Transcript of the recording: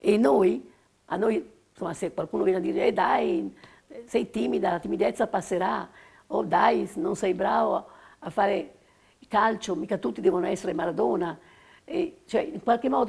E a noi, insomma, se qualcuno viene a dire dai, sei timida, la timidezza passerà, o dai, non sei bravo a fare calcio, mica tutti devono essere Maradona, e, cioè in qualche modo